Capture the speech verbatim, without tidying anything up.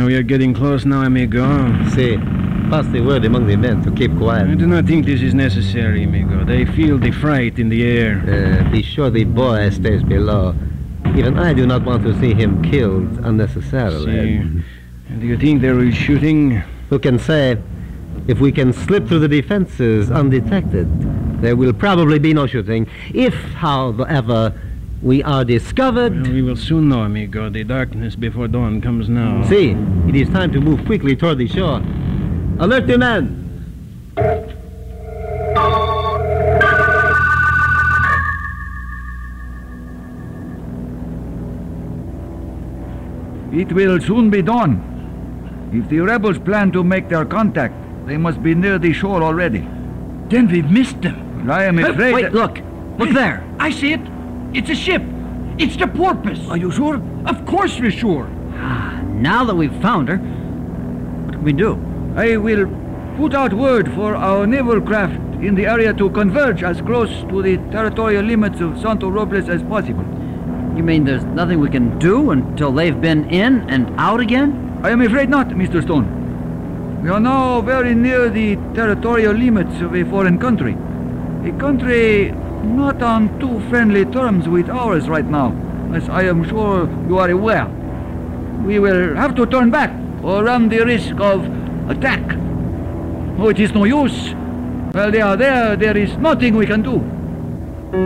we are getting close now, amigo. See, pass the word among the men to keep quiet. I do not think this is necessary, amigo. They feel the fright in the air. Uh, be sure the boy stays below. Even I do not want to see him killed unnecessarily. See. Do you think there is shooting? Who can say? If we can slip through the defenses undetected, there will probably be no shooting. If, however, we are discovered... Well, we will soon know, amigo. The darkness before dawn comes now. See, it is time to move quickly toward the shore. Alert the men! It will soon be dawn. If the rebels plan to make their contact, they must be near the shore already. Then we've missed them. Well, I am afraid... Wait, look. Look there. I see it. It's a ship. It's the Porpoise. Are you sure? Of course we're sure. Ah, now that we've found her, what can we do? I will put out word for our naval craft in the area to converge as close to the territorial limits of Santo Robles as possible. You mean there's nothing we can do until they've been in and out again? I am afraid not, Mister Stone. We are now very near the territorial limits of a foreign country. A country not on too friendly terms with ours right now, as I am sure you are aware. We will have to turn back or run the risk of attack. Oh, it is no use. While they are there, there is nothing we can do.